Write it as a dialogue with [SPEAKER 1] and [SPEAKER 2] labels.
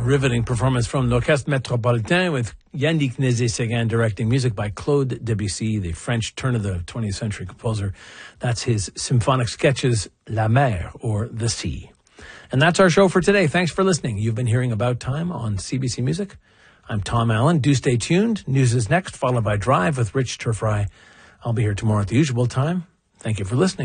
[SPEAKER 1] riveting performance from l'Orchestre Métropolitain with Yannick Nézet-Séguin directing, music by Claude Debussy, the French turn of the 20th century composer. That's his symphonic sketches, La Mer, or The Sea. And that's our show for today. Thanks for listening. You've been hearing About Time on CBC Music. I'm Tom Allen. Do stay tuned. News is next, followed by Drive with Rich Turfry. I'll be here tomorrow at the usual time. Thank you for listening.